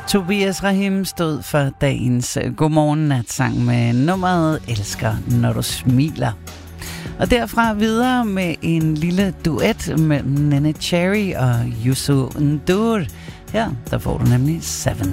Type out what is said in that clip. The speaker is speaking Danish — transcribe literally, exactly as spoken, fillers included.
Tobias Rahim stod for dagens Godmorgen Natsang med nummeret Elsker, når du smiler. Og derfra videre med en lille duet mellem Nene Cherry og Youssou N'Dour. Her der får du nemlig Seven.